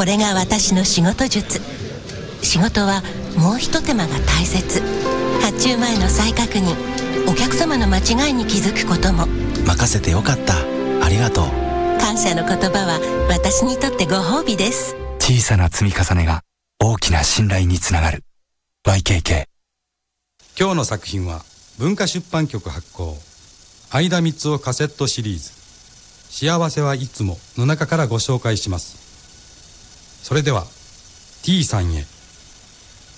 これが私の仕事術。仕事はもう一手間が大切。発注前の再確認、お客様の間違いに気づくことも。 任せてよかった、ありがとう。 感謝の言葉は私にとってご褒美です。 小さな積み重ねが大きな信頼につながる。 YKK。 今日の作品は文化出版局発行相田光雄カセットシリーズ幸せはいつもの中からご紹介します。それでは T さんへ。